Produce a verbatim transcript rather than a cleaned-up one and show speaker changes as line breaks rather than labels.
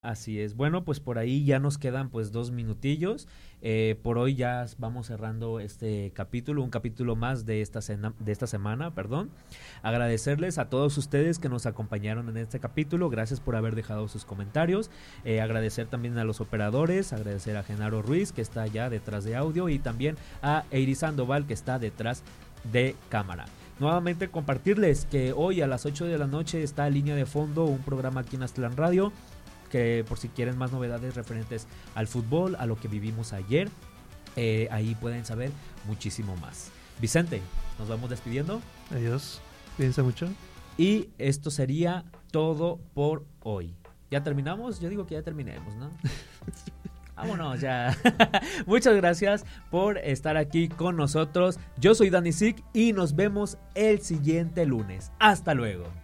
Así es. Bueno, pues por ahí ya nos quedan pues dos minutillos. Eh, por hoy ya vamos cerrando este capítulo, un capítulo más de esta, cena, de esta semana, perdón. Agradecerles a todos ustedes que nos acompañaron en este capítulo. Gracias por haber dejado sus comentarios. Eh, agradecer también a los operadores, agradecer a Genaro Ruiz, que está allá detrás de audio, y también a Eiry Sandoval, que está detrás de cámara. Nuevamente compartirles que hoy a las ocho de la noche está Línea de Fondo, un programa aquí en Aztlán Radio, que por si quieren más novedades referentes al fútbol, a lo que vivimos ayer, eh, ahí pueden saber muchísimo más. Vicente, nos vamos despidiendo.
Adiós, cuídense mucho.
Y esto sería todo por hoy. ¿Ya terminamos? Yo digo que ya terminemos, ¿no? Vámonos ya. Muchas gracias por estar aquí con nosotros. Yo soy Dani Sick y nos vemos el siguiente lunes. Hasta luego.